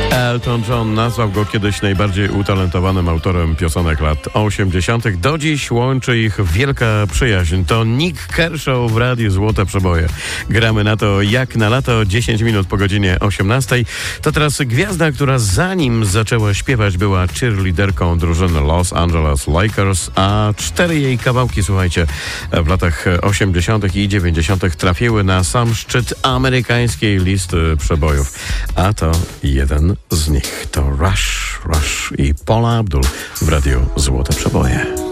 Elton John nazwał go kiedyś najbardziej utalentowanym autorem piosenek lat 80. Do dziś łączy ich wielka przyjaźń. To Nick Kershaw w Radiu Złote Przeboje. Gramy na to jak na lato, 10 minut po godzinie 18. To teraz gwiazda, która zanim zaczęła śpiewać, była cheerleaderką drużyny Los Angeles Lakers, a 4 jej kawałki, słuchajcie, w latach 80. i 90. trafiły na sam szczyt amerykańskiej listy przebojów. A to jeden z nich to Rush i Paula Abdul w Radiu Złote Przeboje.